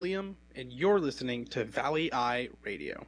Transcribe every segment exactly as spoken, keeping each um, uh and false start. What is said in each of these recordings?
William, and you're listening to Valley Eye Radio.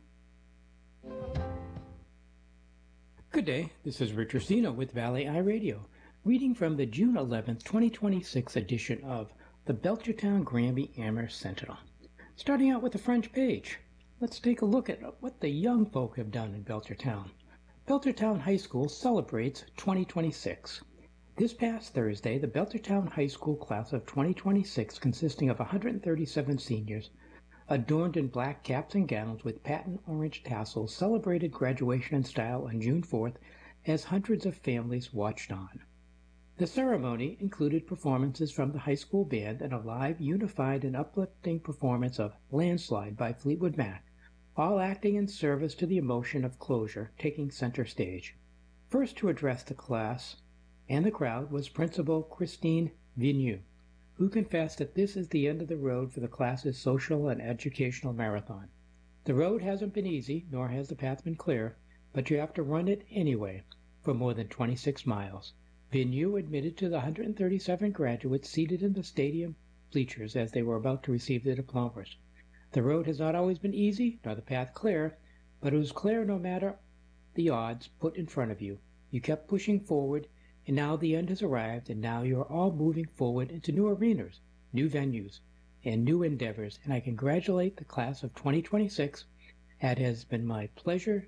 Good day, this is Rich Ursino with Valley Eye Radio, reading from the June eleventh, twenty twenty-six edition of the Belchertown Granby Amherst Sentinel. Starting out with the French page, let's take a look at what the young folk have done in Belchertown. Belchertown High School celebrates twenty twenty-six. This past Thursday, the Belchertown High School class of twenty twenty-six, consisting of one hundred thirty-seven seniors, adorned in black caps and gowns with patent orange tassels, celebrated graduation in style on June fourth as hundreds of families watched on. The ceremony included performances from the high school band and a live, unified, and uplifting performance of Landslide by Fleetwood Mac, all acting in service to the emotion of closure, taking center stage. First to address the class and the crowd was Principal Christine Vigneault, who confessed that this is the end of the road for the class's social and educational marathon. The road hasn't been easy, nor has the path been clear, but you have to run it anyway for more than twenty-six miles. Vigneault admitted to the one hundred thirty-seven graduates seated in the stadium bleachers as they were about to receive their diplomas. The road has not always been easy, nor the path clear, but it was clear no matter the odds put in front of you. You kept pushing forward, and now the end has arrived, and now you are all moving forward into new arenas, new venues, and new endeavors, and I congratulate the class of twenty twenty-six. It has been my pleasure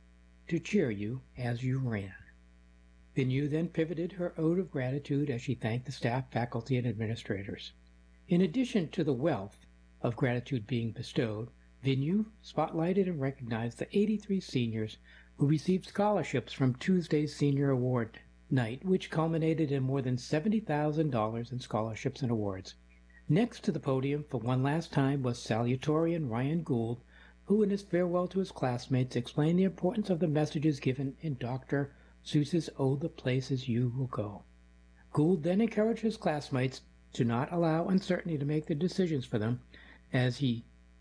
to cheer you as you ran. Vigneault then pivoted her ode of gratitude as she thanked the staff, faculty, and administrators. In addition to the wealth of gratitude being bestowed, Vigneault spotlighted and recognized the eighty-three seniors who received scholarships from Tuesday's Senior Award night, which culminated in more than seventy thousand dollars in scholarships and awards. Next to the podium for one last time was salutatorian Ryan Gould, who in his farewell to his classmates explained the importance of the messages given in Doctor Seuss's Oh, the Places You Will Go. Gould then encouraged his classmates to not allow uncertainty to make the decisions for them, as he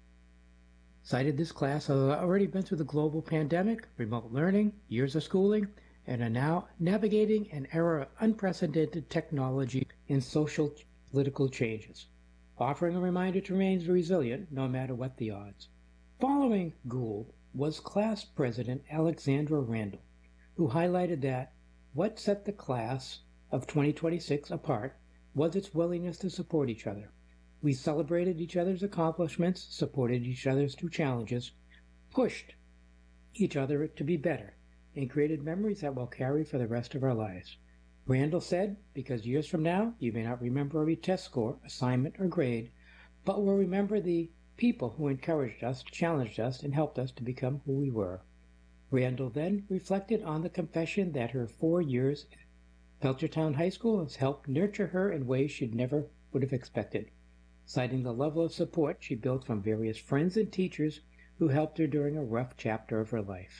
cited this class has already been through the global pandemic, remote learning, years of schooling, and are now navigating an era of unprecedented technology and social political changes, offering a reminder to remain resilient no matter what the odds. Following Gould was class president Alexandra Randall, who highlighted that what set the class of twenty twenty-six apart was its willingness to support each other. We celebrated each other's accomplishments, supported each other's two challenges, pushed each other to be better, and created memories that will carry for the rest of our lives. Randall said, because years from now, you may not remember every test score, assignment, or grade, but will remember the people who encouraged us, challenged us, and helped us to become who we were. Randall then reflected on the confession that her four years at Belchertown High School has helped nurture her in ways she never would have expected, citing the level of support she built from various friends and teachers who helped her during a rough chapter of her life.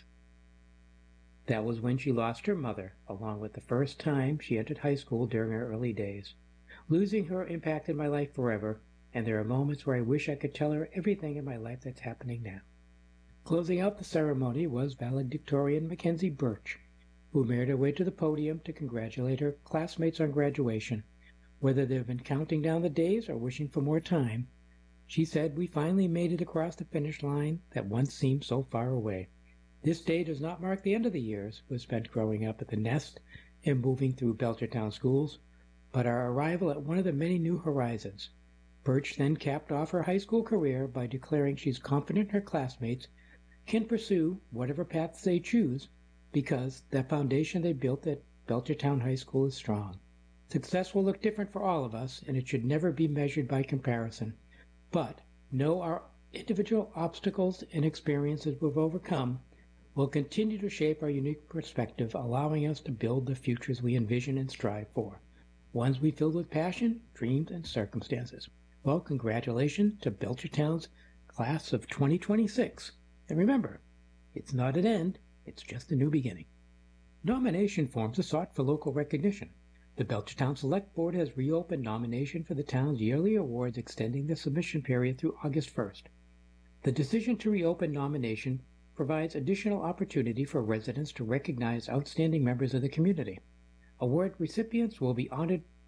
That was when she lost her mother, along with the first time she entered high school during her early days. Losing her impacted my life forever, and there are moments where I wish I could tell her everything in my life that's happening now. Closing out the ceremony was valedictorian Mackenzie Birch, who made her way to the podium to congratulate her classmates on graduation. Whether they've been counting down the days or wishing for more time, she said, "We finally made it across the finish line that once seemed so far away. This day does not mark the end of the years we spent growing up at the Nest and moving through Belchertown schools, but our arrival at one of the many new horizons." Birch then capped off her high school career by declaring she's confident her classmates can pursue whatever paths they choose because the foundation they built at Belchertown High School is strong. Success will look different for all of us, and it should never be measured by comparison. But know our individual obstacles and experiences we've overcome will continue to shape our unique perspective, allowing us to build the futures we envision and strive for, ones we filled with passion, dreams, and circumstances. Well, congratulations to Belchertown's class of twenty twenty-six. And remember, it's not an end, it's just a new beginning. Nomination forms are sought for local recognition. The Belchertown Select Board has reopened nomination for the town's yearly awards, extending the submission period through August first. The decision to reopen nomination provides additional opportunity for residents to recognize outstanding members of the community. Award recipients will be honored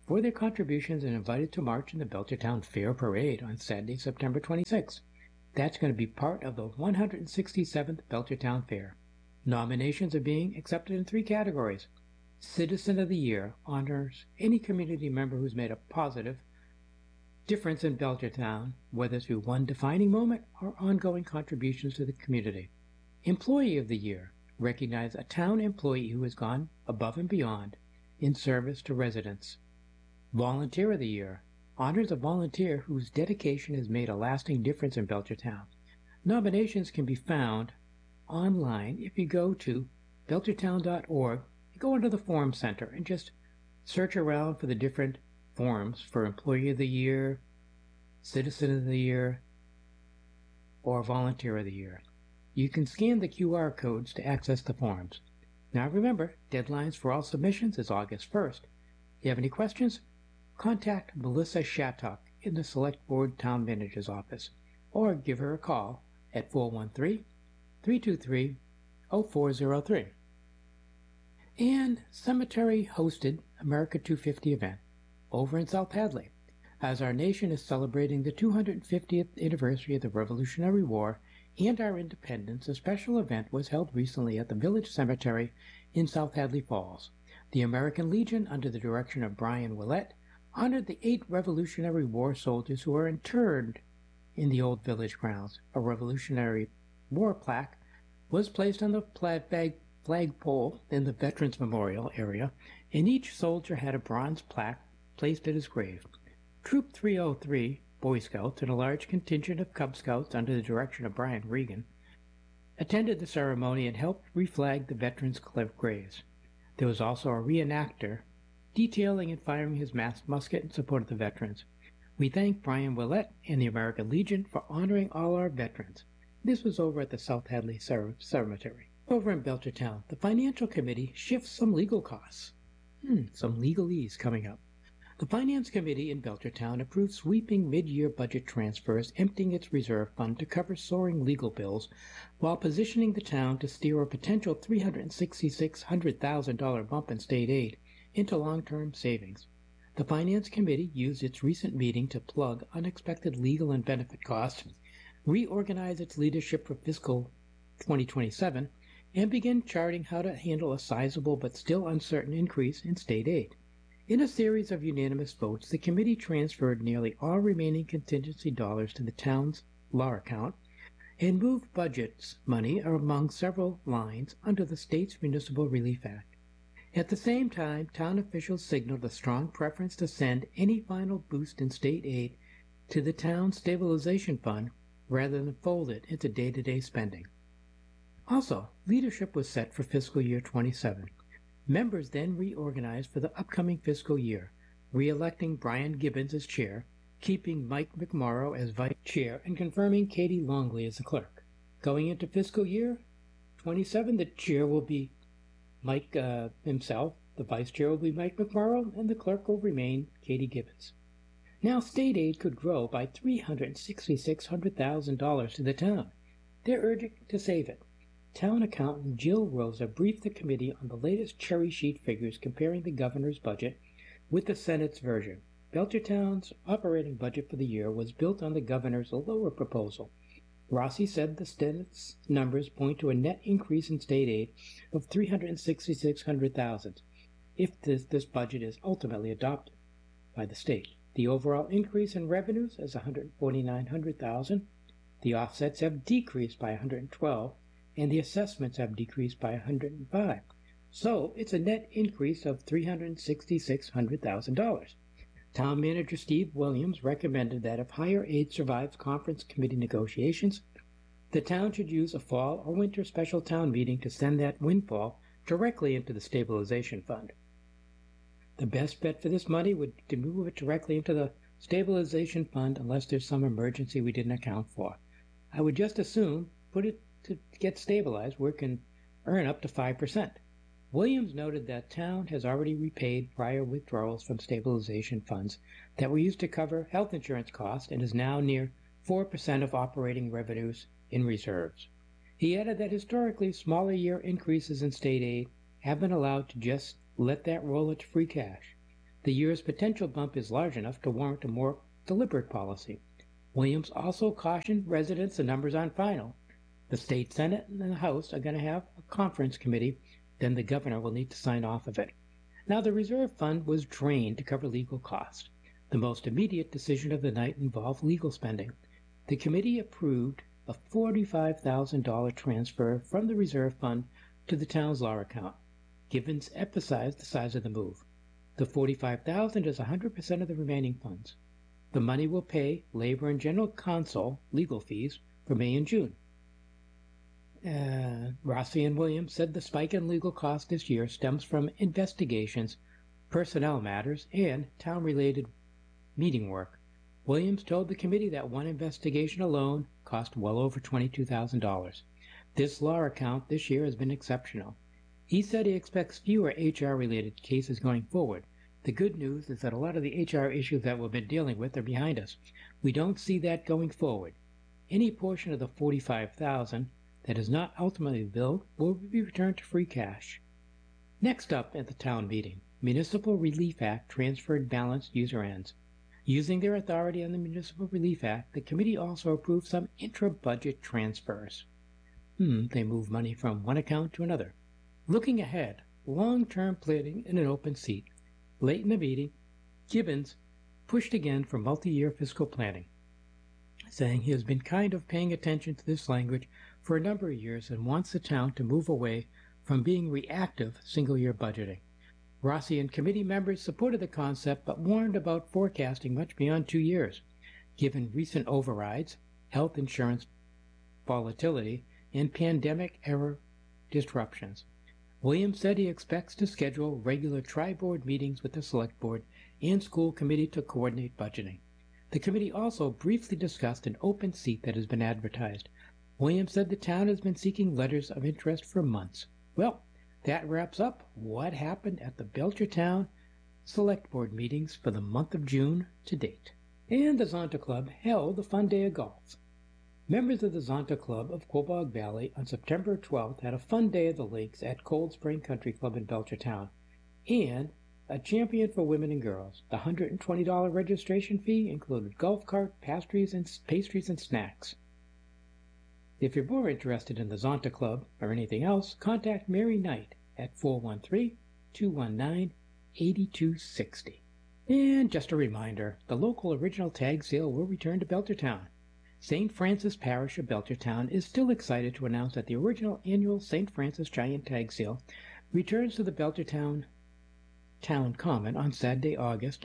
for their contributions and invited to march in the Belchertown Fair Parade on Saturday, September twenty-sixth. That's going to be part of the one hundred sixty-seventh Belchertown Fair. Nominations are being accepted in three categories. Citizen of the Year honors any community member who's made a positive difference in Belchertown, whether through one defining moment or ongoing contributions to the community. Employee of the Year recognizes a town employee who has gone above and beyond in service to residents. Volunteer of the Year honors a volunteer whose dedication has made a lasting difference in Belchertown. Nominations can be found online if you go to belchertown dot org, go into the Forum Center and just search around for the different forums for Employee of the Year, Citizen of the Year, or Volunteer of the Year. You can scan the Q R codes to access the forums. Now remember, deadlines for all submissions is August first. If you have any questions, contact Melissa Shattuck in the Select Board Town Manager's office, or give her a call at four one three, three two three, zero four zero three. And Cemetery hosted America two fifty event over in South Hadley. As our nation is celebrating the two hundred fiftieth anniversary of the Revolutionary War and our independence, a special event was held recently at the Village Cemetery in South Hadley Falls. The American Legion, under the direction of Brian Willett, honored the eight Revolutionary War soldiers who were interred in the old village grounds. A Revolutionary War plaque was placed on the flag flagpole in the Veterans Memorial area, and each soldier had a bronze plaque placed at his grave. Troop three oh three, Boy Scouts, and a large contingent of Cub Scouts under the direction of Brian Regan attended the ceremony and helped reflag the veterans' graves. There was also a reenactor detailing and firing his masked musket in support of the veterans. We thank Brian Willett and the American Legion for honoring all our veterans. This was over at the South Hadley Cemetery. Over in Belchertown, the Financial Committee shifts some legal costs. Hmm, some legalese coming up. The Finance Committee in Belchertown approved sweeping mid-year budget transfers, emptying its reserve fund to cover soaring legal bills, while positioning the town to steer a potential three hundred sixty-six hundred thousand dollars bump in state aid into long-term savings. The Finance Committee used its recent meeting to plug unexpected legal and benefit costs, reorganize its leadership for fiscal twenty twenty-seven, and begin charting how to handle a sizable but still uncertain increase in state aid. In a series of unanimous votes, the committee transferred nearly all remaining contingency dollars to the town's law account and moved budget money among several lines under the state's Municipal Relief Act. At the same time, town officials signaled a strong preference to send any final boost in state aid to the town's stabilization fund rather than fold it into day-to-day spending. Also, leadership was set for fiscal year twenty-seven. Members then reorganized for the upcoming fiscal year, re-electing Brian Gibbons as chair, keeping Mike McMorrow as vice chair, and confirming Katie Longley as the clerk. Going into fiscal year twenty-seven, the chair will be Mike uh, himself, the vice chair will be Mike McMorrow, and the clerk will remain Katie Gibbons. Now, state aid could grow by three hundred sixty-six hundred thousand dollars to the town. They're urging to save it. Town accountant Jill Rosa briefed the committee on the latest cherry sheet figures comparing the governor's budget with the Senate's version. Belchertown's operating budget for the year was built on the governor's lower proposal. Rossi said the Senate's numbers point to a net increase in state aid of three hundred sixty-six hundred thousand dollars if this, this budget is ultimately adopted by the state. The overall increase in revenues is one hundred forty-nine hundred thousand dollars. The offsets have decreased by one hundred twelve thousand dollars. And the assessments have decreased by one hundred five. So it's a net increase of three hundred sixty-six hundred thousand dollars. Town Manager Steve Williams recommended that if higher aid survives conference committee negotiations, the town should use a fall or winter special town meeting to send that windfall directly into the stabilization fund. The best bet for this money would be to move it directly into the stabilization fund unless there's some emergency we didn't account for. I would just assume put it to get stabilized where it can earn up to five percent. Williams noted that town has already repaid prior withdrawals from stabilization funds that were used to cover health insurance costs and is now near four percent of operating revenues in reserves. He added that historically smaller year increases in state aid have been allowed to just let that roll into free cash. The year's potential bump is large enough to warrant a more deliberate policy. Williams also cautioned residents the numbers aren't final. The state Senate and the House are going to have a conference committee, then the governor will need to sign off of it. Now, the reserve fund was drained to cover legal costs. The most immediate decision of the night involved legal spending. The committee approved a forty-five thousand dollars transfer from the reserve fund to the town's law account. Givens emphasized the size of the move. The forty-five thousand dollars is one hundred percent of the remaining funds. The money will pay labor and general counsel legal fees for May and June. Uh, Rossi and Williams said the spike in legal costs this year stems from investigations, personnel matters, and town-related meeting work. Williams told the committee that one investigation alone cost well over twenty-two thousand dollars. This law account this year has been exceptional. He said he expects fewer H R-related cases going forward. The good news is that a lot of the H R issues that we've been dealing with are behind us. We don't see that going forward. Any portion of the forty-five thousand dollars that is not ultimately billed will be returned to free cash. Next up at the town meeting, Municipal Relief Act transferred balanced user ends. Using their authority on the Municipal Relief Act, the committee also approved some intra-budget transfers. Hmm, they moved money from one account to another. Looking ahead, long-term planning in an open seat. Late in the meeting, Gibbons pushed again for multi-year fiscal planning, saying he has been kind of paying attention to this language for a number of years and wants the town to move away from being reactive single-year budgeting. Rossi and committee members supported the concept but warned about forecasting much beyond two years, given recent overrides, health insurance volatility, and pandemic-era disruptions. Williams said he expects to schedule regular tri-board meetings with the Select Board and School Committee to coordinate budgeting. The committee also briefly discussed an open seat that has been advertised. Williams said the town has been seeking letters of interest for months. Well, that wraps up what happened at the Belchertown Select Board meetings for the month of June to date. And the Zonta Club held a fun day of golf. Members of the Zonta Club of Quabog Valley on September twelfth had a fun day at the links at Cold Spring Country Club in Belchertown, and a champion for women and girls. The one hundred twenty dollars registration fee included golf cart, pastries, and pastries and snacks. If you're more interested in the Zonta Club or anything else, contact Mary Knight at four one three, two one nine, eight two six zero. And just a reminder, the local original tag sale will return to Belchertown. Saint Francis Parish of Belchertown is still excited to announce that the original annual Saint Francis Giant Tag Sale returns to the Belchertown Town Common on Saturday, August,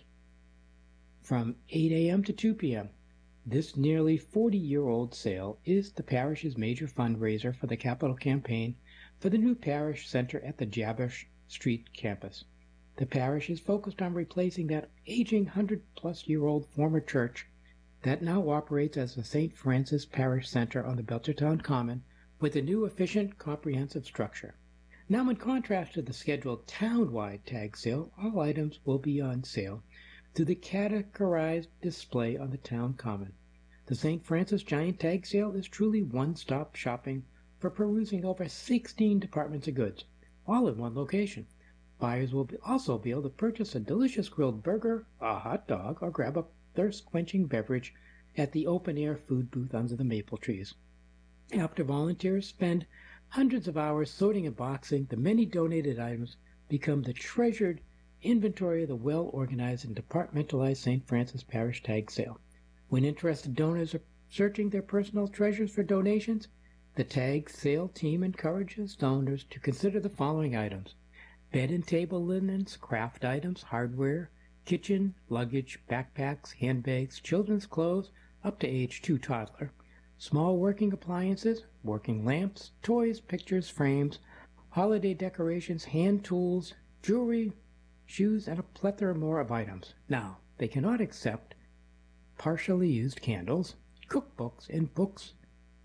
from eight a m to two p m This nearly forty-year-old sale is the parish's major fundraiser for the capital campaign for the new parish center at the Jabesh Street campus. The parish is focused on replacing that aging hundred-plus-year-old former church that now operates as the Saint Francis Parish Center on the Belchertown Common with a new efficient, comprehensive structure. Now, in contrast to the scheduled town-wide tag sale, all items will be on sale through the categorized display on the town common. The Saint Francis Giant Tag Sale is truly one-stop shopping for perusing over sixteen departments of goods, all in one location. Buyers will be also be able to purchase a delicious grilled burger, a hot dog, or grab a thirst-quenching beverage at the open-air food booth under the maple trees. After volunteers spend hundreds of hours sorting and boxing, the many donated items become the treasured inventory of the well-organized and departmentalized Saint Francis Parish Tag Sale. When interested donors are searching their personal treasures for donations, the tag sale team encourages donors to consider the following items: bed and table linens, craft items, hardware, kitchen, luggage, backpacks, handbags, children's clothes up to age two toddler, small working appliances, working lamps, toys, pictures, frames, holiday decorations, hand tools, jewelry, shoes, and a plethora more of items. Now, they cannot accept partially used candles, cookbooks, and books,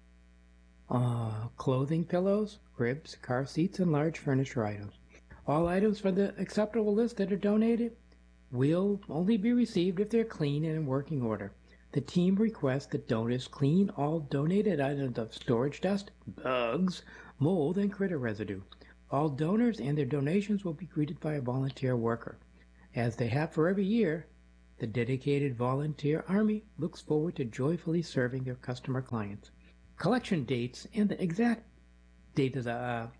uh, clothing, pillows, cribs, car seats, and large furniture items. All items from the acceptable list that are donated will only be received if they're clean and in working order. The team requests that donors clean all donated items of storage dust, bugs, mold, and critter residue. All donors and their donations will be greeted by a volunteer worker. As they have for every year, the dedicated volunteer army looks forward to joyfully serving their customer clients. Collection dates and the exact date of the uh,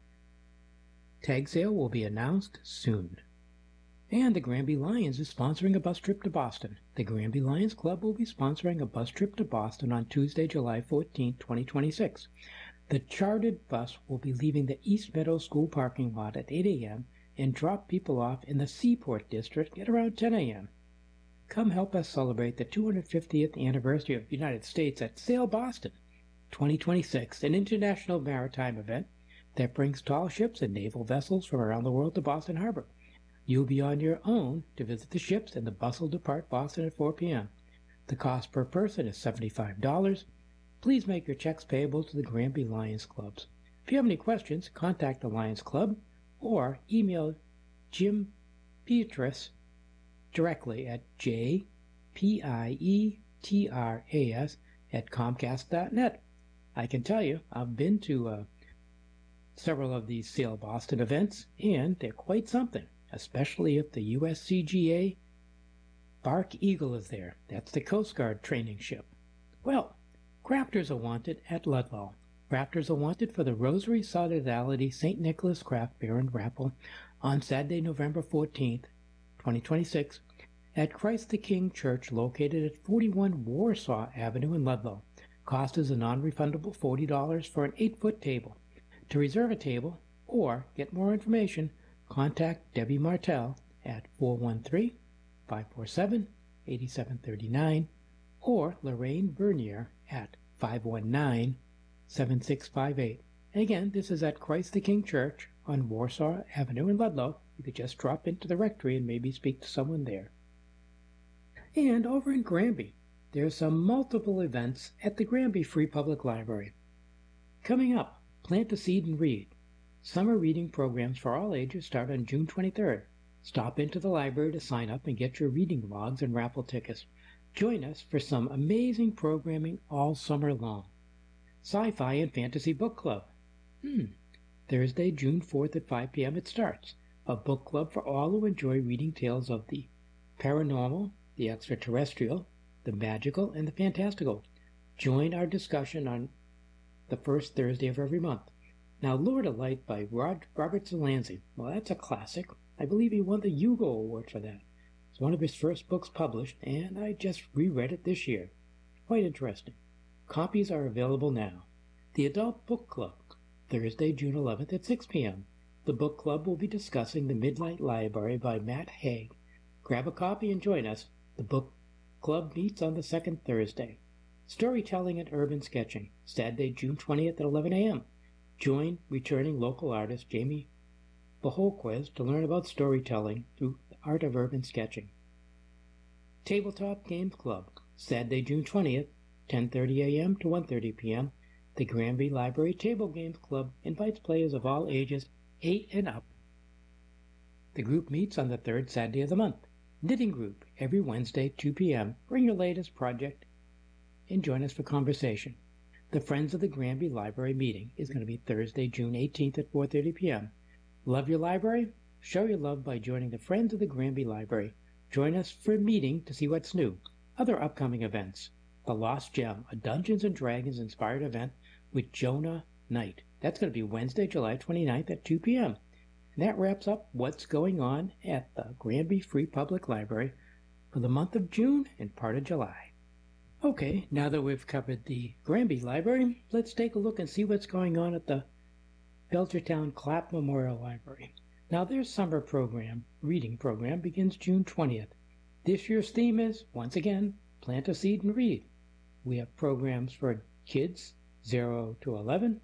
tag sale will be announced soon. And the Granby Lions is sponsoring a bus trip to Boston. The Granby Lions Club will be sponsoring a bus trip to Boston on Tuesday, July fourteenth, twenty twenty-six. The chartered bus will be leaving the East Meadow School parking lot at eight a.m. and drop people off in the Seaport District at around ten a.m. Come help us celebrate the two hundred fiftieth anniversary of the United States at Sail Boston twenty twenty-six, an international maritime event that brings tall ships and naval vessels from around the world to Boston Harbor. You'll be on your own to visit the ships, and the bus will depart Boston at four p.m. The cost per person is seventy-five dollars. Please make your checks payable to the Granby Lions Clubs. If you have any questions, contact the Lions Club or email Jim Pietras directly at J P I E T R A S at Comcast dot net. I can tell you, I've been to uh, several of these Sail Boston events, and they're quite something, especially if the U S C G A Bark Eagle is there. That's the Coast Guard training ship. Well, crafters are wanted at Ludlow. Crafters are wanted for the Rosary Solidarity Saint Nicholas Craft Fair and Raffle on Saturday, November fourteenth, twenty twenty-six, at Christ the King Church located at forty-one Warsaw Avenue in Ludlow. Cost is a non-refundable forty dollars for an eight-foot table. To reserve a table or get more information, contact Debbie Martell at four one three, five four seven, eight seven three nine or Lorraine Bernier at five one nine, seven six five eight. And again, this is at Christ the King Church on Warsaw Avenue in Ludlow. You could just drop into the rectory and maybe speak to someone there. And over in Granby, there's some multiple events at the Granby Free Public Library. Coming up, Plant a Seed and Read. Summer reading programs for all ages start on June twenty-third. Stop into the library to sign up and get your reading logs and raffle tickets. Join us for some amazing programming all summer long. Sci-Fi and Fantasy Book Club. Hmm. Thursday, June fourth at five p.m. it starts. A book club for all who enjoy reading tales of the paranormal, the extraterrestrial, the magical, and the fantastical. Join our discussion on the first Thursday of every month. Now, Lord of Light by Rod, Robert Delancey. Well, that's a classic. I believe he won the Hugo Award for that. It's one of his first books published, and I just reread it this year. Quite interesting. Copies are available now. The Adult Book Club, Thursday, June eleventh at six p.m. The book club will be discussing The Midnight Library by Matt Haig. Grab a copy and join us. The book club meets on the second Thursday. Storytelling and Urban Sketching, Saturday, June twentieth at eleven a.m. Join returning local artist Jamie Boholquez to learn about storytelling through the art of urban sketching. Tabletop Games Club, Saturday, June twentieth, ten thirty a.m. to one thirty p.m. The Granby Library Table Games Club invites players of all ages, eight and up. The group meets on the third Saturday of the month. Knitting Group, every Wednesday, two p.m. Bring your latest project and join us for conversation. The Friends of the Granby Library meeting is going to be Thursday, June eighteenth at four thirty p.m. Love your library? Show your love by joining the Friends of the Granby Library. Join us for a meeting to see what's new. Other upcoming events. The Lost Gem, a Dungeons and Dragons inspired event with Jonah Knight. That's going to be Wednesday, July twenty-ninth at two p.m. And that wraps up what's going on at the Granby Free Public Library for the month of June and part of July. Okay, now that we've covered the Granby Library, let's take a look and see what's going on at the Belchertown Clapp Memorial Library. Now their summer program, reading program, begins June twentieth. This year's theme is, once again, Plant a Seed and Read. We have programs for kids zero to eleven,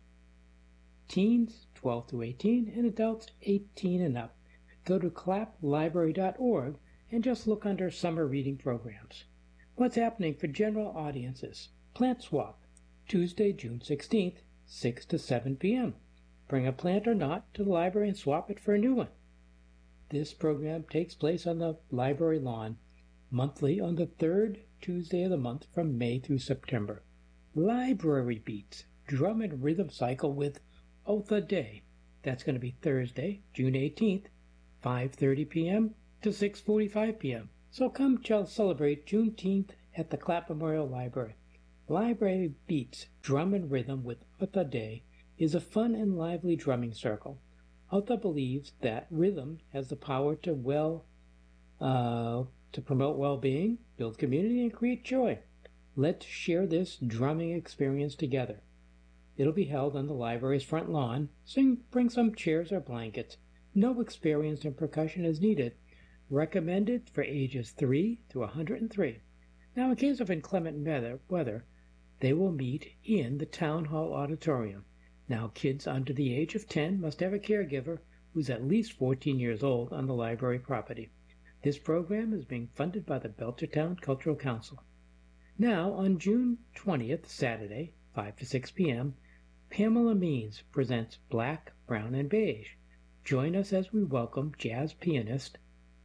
teens twelve to eighteen, and adults eighteen and up. Go to clapp library dot org and just look under Summer Reading Programs. What's happening for general audiences? Plant Swap, Tuesday, June sixteenth, six to seven p.m. Bring a plant or not to the library and swap it for a new one. This program takes place on the library lawn, monthly on the third Tuesday of the month from May through September. Library Beats, drum and rhythm cycle with Otha Day. That's going to be Thursday, June eighteenth, five thirty p.m. to six forty-five p m So come celebrate Juneteenth at the Clapp Memorial Library. Library Beats Drum and Rhythm with Utha Day is a fun and lively drumming circle. Utha believes that rhythm has the power to well uh, to promote well-being, build community, and create joy. Let's share this drumming experience together. It'll be held on the library's front lawn, so bring some chairs or blankets. No experience in percussion is needed. Recommended for ages three to one hundred three. Now, in case of inclement weather, they will meet in the Town Hall Auditorium. Now, kids under the age of ten must have a caregiver who's at least fourteen years old on the library property. This program is being funded by the Belchertown Cultural Council. Now, on June twentieth, Saturday, five to six p m, Pamela Means presents Black, Brown, and Beige. Join us as we welcome jazz pianist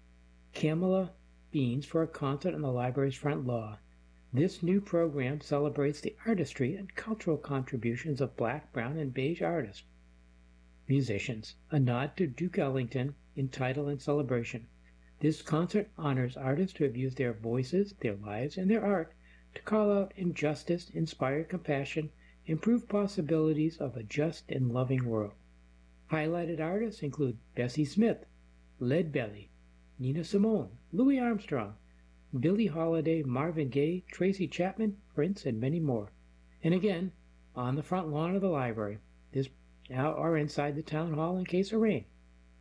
Pamela Means for a concert on the library's front lawn. This new program celebrates the artistry and cultural contributions of Black, Brown, and Beige artists, musicians, a nod to Duke Ellington in title and celebration. This concert honors artists who have used their voices, their lives, and their art to call out injustice, inspire compassion, improve possibilities of a just and loving world. Highlighted artists include Bessie Smith, Leadbelly, Nina Simone, Louis Armstrong, Billie Holiday, Marvin Gaye, Tracy Chapman, Prince, and many more. And again, on the front lawn of the library, this or inside the town hall in case of rain.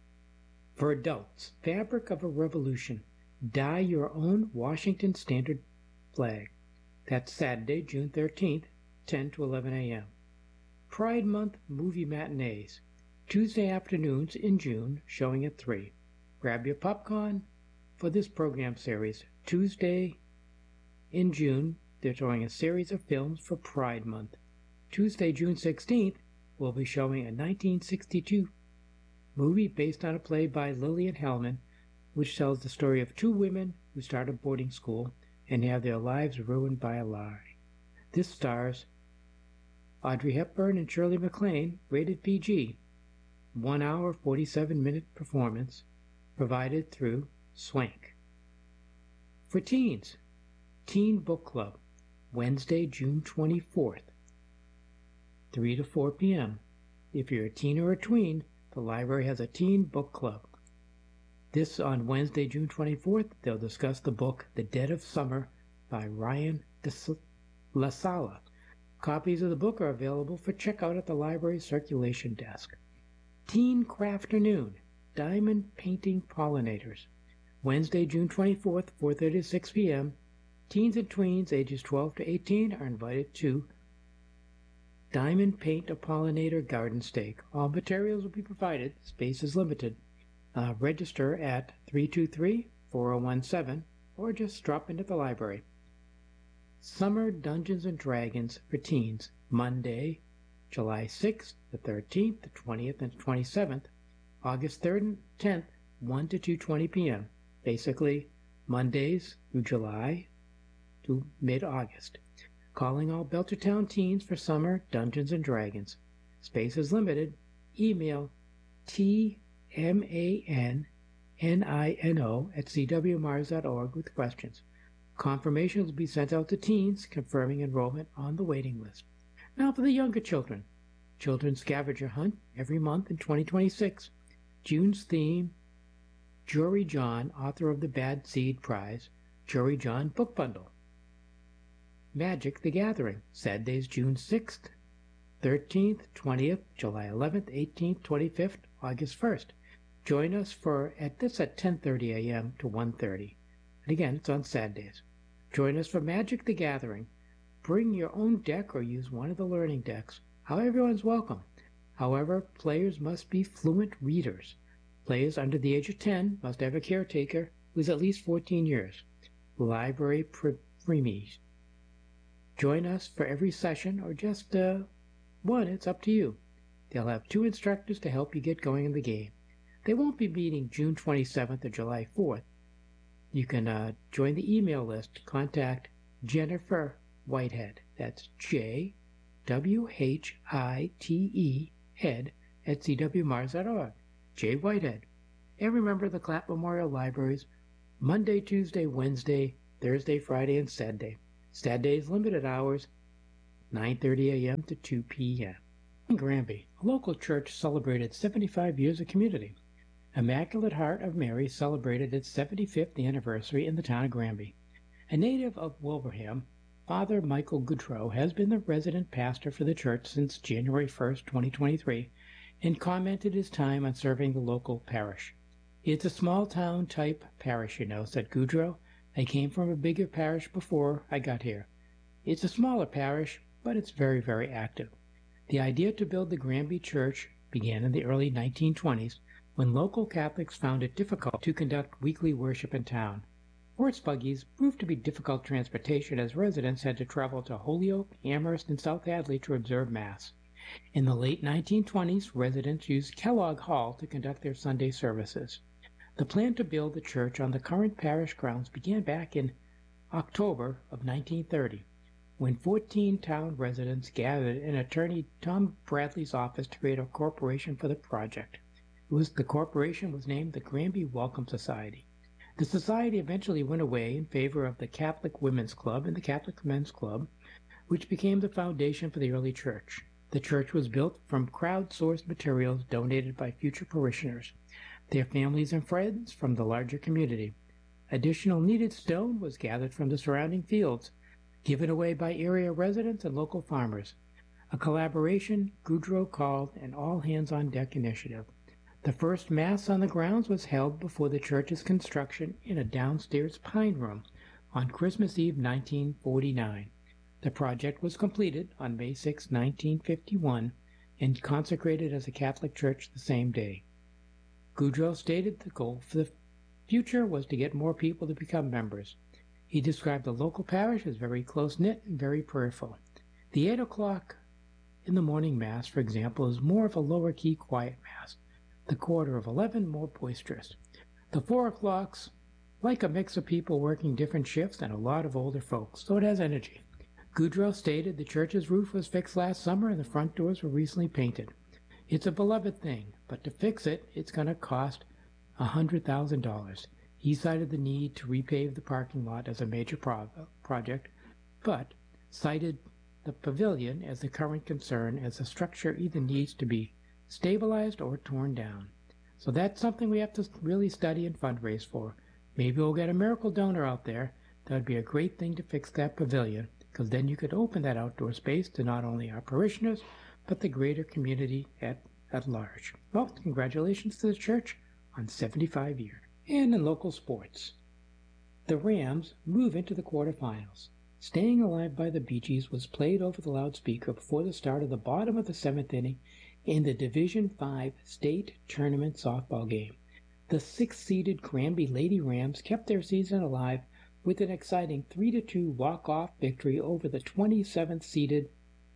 For adults, Fabric of a Revolution. Dye your own Washington Standard flag. That's Saturday, June thirteenth, ten to eleven a m Pride Month movie matinees. Tuesday afternoons in June, showing at three. Grab your popcorn for this program series. Tuesday in June, they're showing a series of films for Pride Month. Tuesday, June sixteenth, we'll be showing a nineteen sixty-two movie based on a play by Lillian Hellman, which tells the story of two women who start a boarding school and have their lives ruined by a lie. This stars Audrey Hepburn and Shirley MacLaine, rated P G. One hour, forty-seven minute performance, provided through Swank. For teens, Teen Book Club, Wednesday, June twenty-fourth, three to four p m If you're a teen or a tween, the library has a teen book club. This on Wednesday, June twenty-fourth, they'll discuss the book The Dead of Summer by Ryan de La Sala. Copies of the book are available for checkout at the library's circulation desk. Teen Crafternoon, Diamond Painting Pollinators. Wednesday, June twenty-fourth, four thirty to six p m Teens and tweens ages twelve to eighteen are invited to Diamond Paint a Pollinator Garden Stake. All materials will be provided. Space is limited. Uh, register at three two three, four zero one seven or just drop into the library. Summer Dungeons and Dragons for teens. Monday, July sixth, the thirteenth, the twentieth, and twenty-seventh. August third and tenth, one to two twenty p m Basically, Mondays through July to mid-August. Calling all Belchertown teens for Summer Dungeons and Dragons. Space is limited. Email T M A N N I N O at c w mars dot org with questions. Confirmations will be sent out to teens confirming enrollment on the waiting list. Now for the younger children. Children's Scavenger Hunt every month in twenty twenty-six. June's theme, Jory John, author of the Bad Seed Prize, Jory John Book Bundle. Magic the Gathering, Saturdays, June sixth, thirteenth, twentieth, July eleventh, eighteenth, twenty-fifth, August first. Join us for at this at ten thirty a m to one thirty. And again, it's on Saturdays. Join us for Magic the Gathering. Bring your own deck or use one of the learning decks. How everyone's welcome. However, players must be fluent readers. Players under the age of ten must have a caretaker who is at least fourteen years. Library preemies. Join us for every session or just uh, one, it's up to you. They'll have two instructors to help you get going in the game. They won't be meeting June twenty-seventh or July fourth. You can uh, join the email list. Contact Jennifer Whitehead. That's J W H I T E head at c w mars dot org. J Whitehead. And remember the Clap Memorial Libraries, Monday, Tuesday, Wednesday, Thursday, Friday, and Saturday. Saturday's limited hours, nine thirty a.m. to two p.m. In Granby, a local church celebrated seventy-five years of community. Immaculate Heart of Mary celebrated its seventy-fifth anniversary in the town of Granby. A native of Wilbraham, Father Michael Goodrow has been the resident pastor for the church since January first, twenty twenty-three, and commented his time on serving the local parish. It's a small-town type parish, you know, said Goodrow. I came from a bigger parish before I got here. It's a smaller parish, but it's very, very active. The idea to build the Granby Church began in the early nineteen twenties when local Catholics found it difficult to conduct weekly worship in town. Horse buggies proved to be difficult transportation as residents had to travel to Holyoke, Amherst, and South Hadley to observe Mass. In the late nineteen twenties, residents used Kellogg Hall to conduct their Sunday services. The plan to build the church on the current parish grounds began back in October of nineteen thirty, when fourteen town residents gathered in attorney Tom Bradley's office to create a corporation for the project. It was, the corporation was named the Granby Welcome Society. The society eventually went away in favor of the Catholic Women's Club and the Catholic Men's Club, which became the foundation for the early church. The church was built from crowd-sourced materials donated by future parishioners, their families and friends from the larger community. Additional needed stone was gathered from the surrounding fields, given away by area residents and local farmers. A collaboration Goodrow called an all-hands-on-deck initiative. The first Mass on the grounds was held before the church's construction in a downstairs pine room on Christmas Eve nineteen forty-nine. The project was completed on May sixth, nineteen fifty-one, and consecrated as a Catholic church the same day. Goodrow stated the goal for the future was to get more people to become members. He described the local parish as very close-knit and very prayerful. The eight o'clock in the morning Mass, for example, is more of a lower-key quiet Mass. The quarter of eleven more boisterous. The four o'clocks like a mix of people working different shifts and a lot of older folks, so it has energy. Goodrow stated the church's roof was fixed last summer and the front doors were recently painted. It's a beloved thing, but to fix it, it's going to cost one hundred thousand dollars. He cited the need to repave the parking lot as a major pro- project, but cited the pavilion as the current concern, as the structure either needs to be stabilized or torn down. So that's something we have to really study and fundraise for. Maybe we'll get a miracle donor out there. That would be a great thing to fix that pavilion, because then you could open that outdoor space to not only our parishioners, but the greater community at, at large. Well, congratulations to the church on seventy-five years. And in local sports, the Rams move into the quarterfinals. Staying Alive by the Bee Gees was played over the loudspeaker before the start of the bottom of the seventh inning in the Division five State Tournament softball game. The sixth-seeded Granby Lady Rams kept their season alive with an exciting three to two walk-off victory over the twenty-seventh-seeded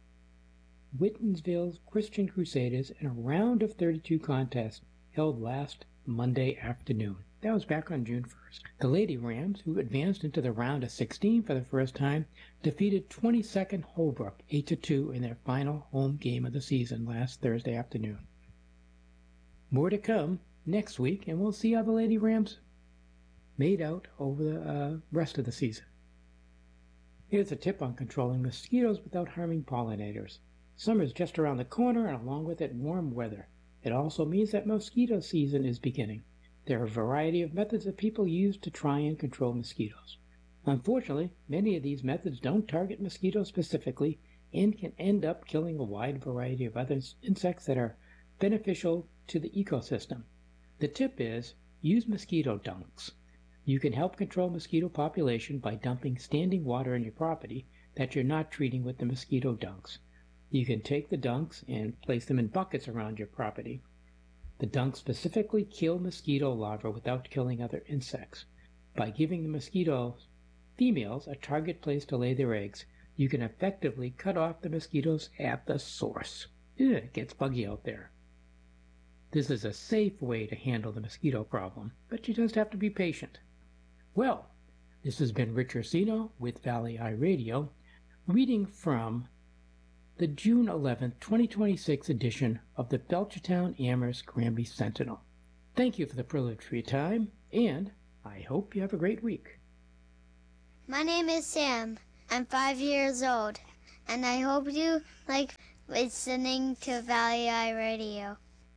Whitensville Christian Crusaders in a round of thirty-two contest held last Monday afternoon. That was back on June first. The Lady Rams, who advanced into the round of sixteen for the first time, defeated twenty-second Holbrook eight to two in their final home game of the season last Thursday afternoon. More to come next week, and we'll see how the Lady Rams made out over the uh, rest of the season. Here's a tip on controlling mosquitoes without harming pollinators. Summer's just around the corner, and along with it, warm weather. It also means that mosquito season is beginning. There are a variety of methods that people use to try and control mosquitoes. Unfortunately, many of these methods don't target mosquitoes specifically and can end up killing a wide variety of other insects that are beneficial to the ecosystem. The tip is, use mosquito dunks. You can help control mosquito population by dumping standing water in your property that you're not treating with the mosquito dunks. You can take the dunks and place them in buckets around your property. The dunks specifically kill mosquito larvae without killing other insects. By giving the mosquito females a target place to lay their eggs, you can effectively cut off the mosquitoes at the source. Ugh, it gets buggy out there. This is a safe way to handle the mosquito problem, but you just have to be patient. Well, this has been Rich Ursino with Valley Eye Radio, reading from the June eleventh, twenty twenty-six edition of the Belchertown Amherst Granby Sentinel. Thank you for the privilege for your time, and I hope you have a great week. My name is Sam. I'm five years old, and I hope you like listening to Valley Eye Radio.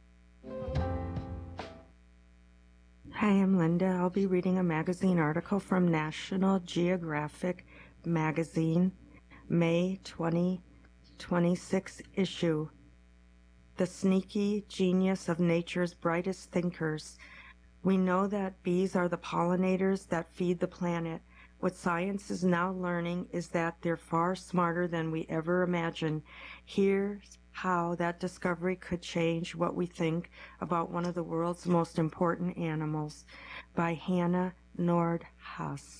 Hi, I'm Linda. I'll be reading a magazine article from National Geographic Magazine, May twenty twenty-six issue. The Sneaky Genius of Nature's Brightest Thinkers. We know that bees are the pollinators that feed the planet. What science is now learning is that they're far smarter than we ever imagined. Here's how that discovery could change what we think about one of the world's most important animals, by Hannah Nordhaus.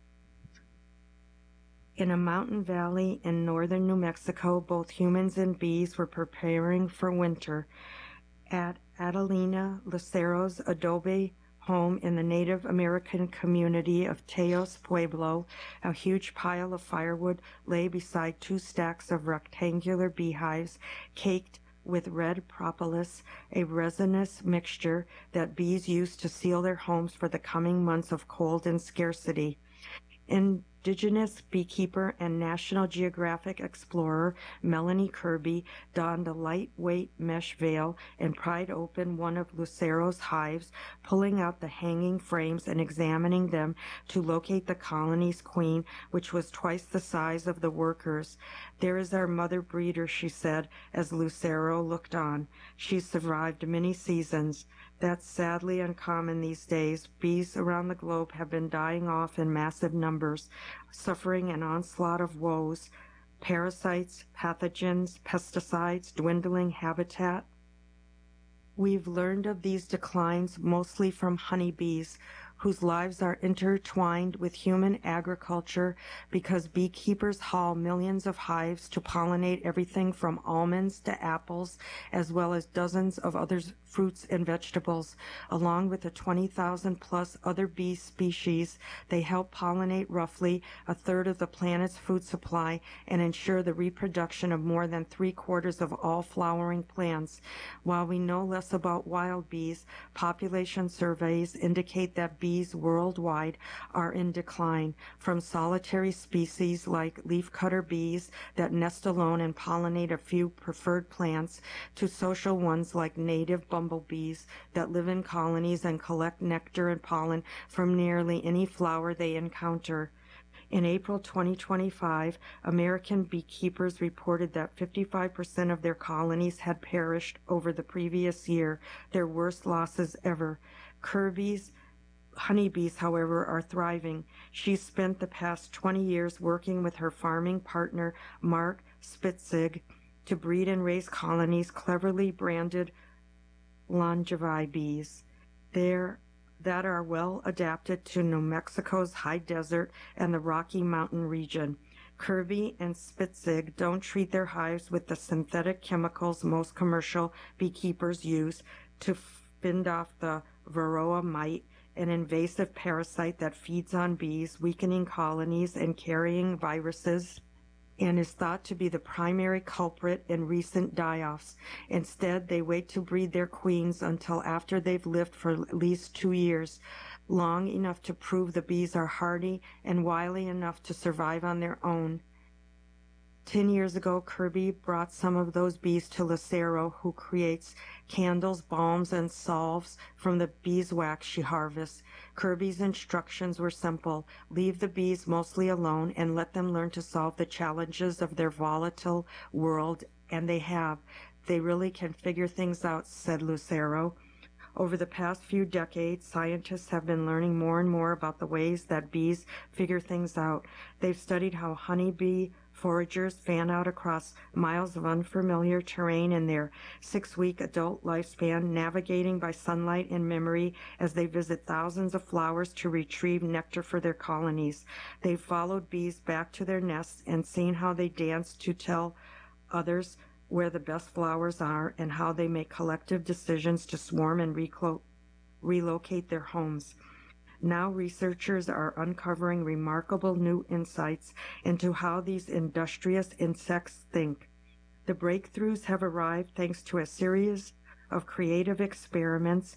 In a mountain valley in northern New Mexico, both humans and bees were preparing for winter. At Adelina Lucero's adobe home in the Native American community of Teos Pueblo, a huge pile of firewood lay beside two stacks of rectangular beehives caked with red propolis, a resinous mixture that bees use to seal their homes for the coming months of cold and scarcity. Indigenous beekeeper and National Geographic explorer Melanie Kirby donned a lightweight mesh veil and pried open one of Lucero's hives, pulling out the hanging frames and examining them to locate the colony's queen, which was twice the size of the workers. "There is our mother breeder," she said, as Lucero looked on. "She's survived many seasons." That's sadly uncommon these days. Bees around the globe have been dying off in massive numbers, suffering an onslaught of woes: parasites, pathogens, pesticides, dwindling habitat. We've learned of these declines mostly from honeybees, whose lives are intertwined with human agriculture because beekeepers haul millions of hives to pollinate everything from almonds to apples, as well as dozens of other fruits and vegetables. Along with the twenty thousand plus other bee species, they help pollinate roughly a third of the planet's food supply and ensure the reproduction of more than three quarters of all flowering plants. While we know less about wild bees, population surveys indicate that bees Bees worldwide are in decline, from solitary species like leafcutter bees that nest alone and pollinate a few preferred plants, to social ones like native bumblebees that live in colonies and collect nectar and pollen from nearly any flower they encounter. In April twenty twenty-five, American beekeepers reported that fifty-five percent of their colonies had perished over the previous year, their worst losses ever. Kirby's honeybees, however, are thriving. She's spent the past twenty years working with her farming partner, Mark Spitzig, to breed and raise colonies cleverly branded Longevi bees. They're that are well adapted to New Mexico's high desert and the Rocky Mountain region. Kirby and Spitzig don't treat their hives with the synthetic chemicals most commercial beekeepers use to fend off the varroa mite, an invasive parasite that feeds on bees, weakening colonies and carrying viruses, and is thought to be the primary culprit in recent die-offs. Instead, they wait to breed their queens until after they've lived for at least two years, long enough to prove the bees are hardy and wily enough to survive on their own. Ten years ago, Kirby brought some of those bees to Lucero, who creates candles, balms, and salves from the beeswax she harvests. Kirby's instructions were simple: leave the bees mostly alone and let them learn to solve the challenges of their volatile world, and they have. They really can figure things out, said Lucero. Over the past few decades, scientists have been learning more and more about the ways that bees figure things out. They've studied how honeybee foragers fan out across miles of unfamiliar terrain in their six-week adult lifespan, navigating by sunlight and memory as they visit thousands of flowers to retrieve nectar for their colonies. They've followed bees back to their nests and seen how they dance to tell others where the best flowers are and how they make collective decisions to swarm and reclo- relocate their homes. Now researchers are uncovering remarkable new insights into how these industrious insects think. The breakthroughs have arrived thanks to a series of creative experiments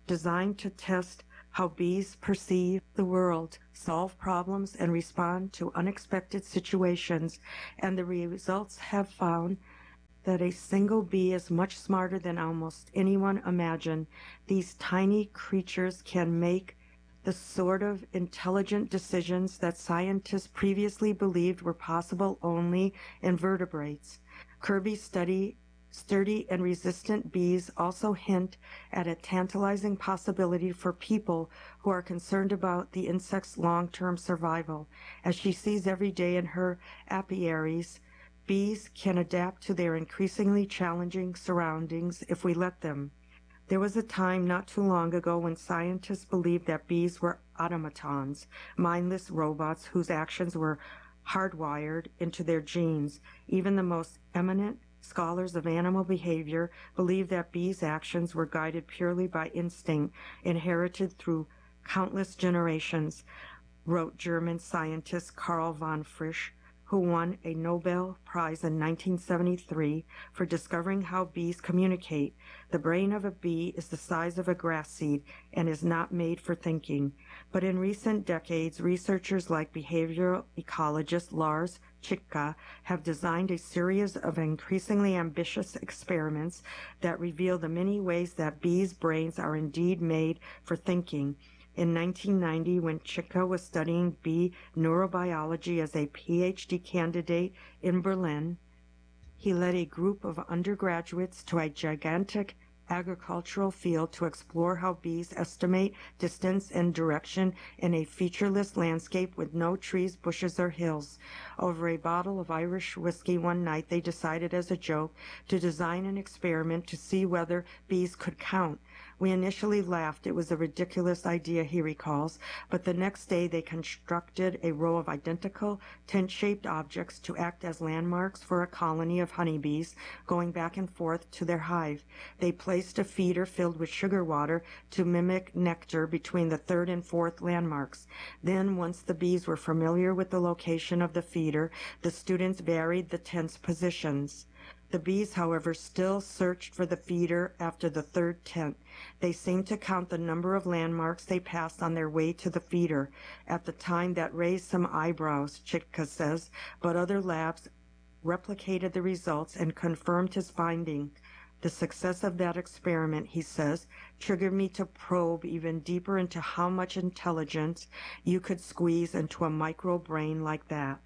designed to test how bees perceive the world, solve problems, and respond to unexpected situations, and the results have found that a single bee is much smarter than almost anyone imagined. These tiny creatures can make the sort of intelligent decisions that scientists previously believed were possible only in vertebrates. Kirby's study Sturdy and resistant bees also hint at a tantalizing possibility for people who are concerned about the insect's long-term survival. As she sees every day in her apiaries, bees can adapt to their increasingly challenging surroundings if we let them. There was a time not too long ago when scientists believed that bees were automatons, mindless robots whose actions were hardwired into their genes. Even the most eminent scholars of animal behavior believe that bees' actions were guided purely by instinct, inherited through countless generations, wrote German scientist Karl von Frisch, who won a Nobel Prize in nineteen seventy-three for discovering how bees communicate. The brain of a bee is the size of a grass seed and is not made for thinking. But in recent decades, researchers like behavioral ecologist Lars Chitka have designed a series of increasingly ambitious experiments that reveal the many ways that bees' brains are indeed made for thinking. In nineteen ninety, when Chitka was studying bee neurobiology as a PhD candidate in Berlin, he led a group of undergraduates to a gigantic agricultural field to explore how bees estimate distance and direction in a featureless landscape with no trees, bushes, or hills. Over a bottle of Irish whiskey one night, they decided as a joke to design an experiment to see whether bees could count. We initially laughed. It was a ridiculous idea, he recalls, but the next day they constructed a row of identical tent-shaped objects to act as landmarks for a colony of honeybees going back and forth to their hive. They placed a feeder filled with sugar water to mimic nectar between the third and fourth landmarks. Then, once the bees were familiar with the location of the feeder, the students varied the tent's positions. The bees, however, still searched for the feeder after the third tent. They seemed to count the number of landmarks they passed on their way to the feeder. At the time, that raised some eyebrows, Chitka says, but other labs replicated the results and confirmed his finding. The success of that experiment, he says, triggered me to probe even deeper into how much intelligence you could squeeze into a micro brain like that.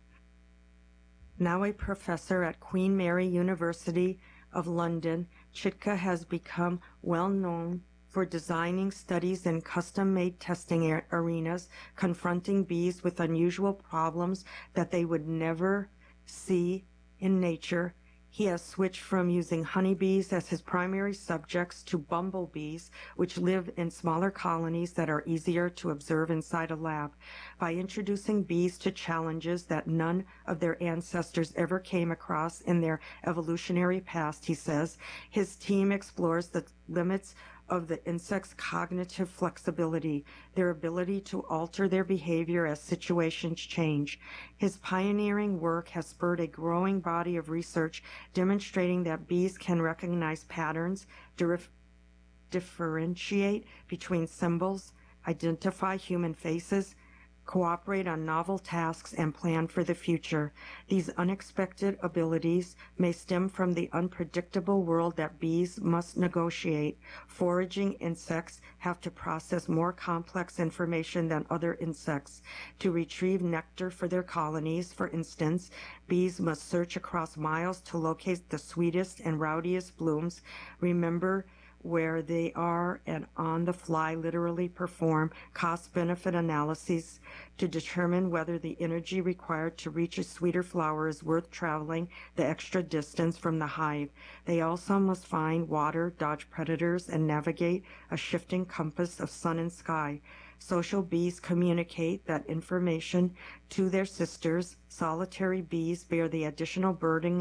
Now a professor at Queen Mary University of London, Chitka has become well known for designing studies in custom-made testing arenas, confronting bees with unusual problems that they would never see in nature. He has switched from using honeybees as his primary subjects to bumblebees, which live in smaller colonies that are easier to observe inside a lab. By introducing bees to challenges that none of their ancestors ever came across in their evolutionary past, he says, his team explores the limits of the insect's cognitive flexibility, their ability to alter their behavior as situations change. His pioneering work has spurred a growing body of research demonstrating that bees can recognize patterns, dif- differentiate between symbols, identify human faces, cooperate on novel tasks, and plan for the future. These unexpected abilities may stem from the unpredictable world that bees must negotiate. Foraging insects have to process more complex information than other insects. To retrieve nectar for their colonies, for instance, bees must search across miles to locate the sweetest and rowdiest blooms. Remember where they are, and on the fly literally perform cost-benefit analyses to determine whether the energy required to reach a sweeter flower is worth traveling the extra distance from the hive. They also must find water, dodge predators, and navigate a shifting compass of sun and sky. Social bees communicate that information to their sisters. Solitary bees bear the additional burden